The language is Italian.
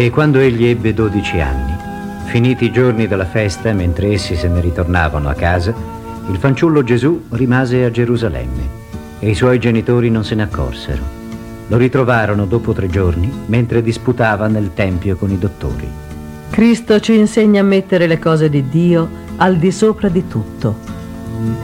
E quando egli ebbe 12 anni, finiti i giorni della festa, mentre essi se ne ritornavano a casa, il fanciullo Gesù rimase a Gerusalemme e i suoi genitori non se ne accorsero. Lo ritrovarono dopo 3 giorni mentre disputava nel tempio con i dottori. Cristo ci insegna a mettere le cose di Dio al di sopra di tutto.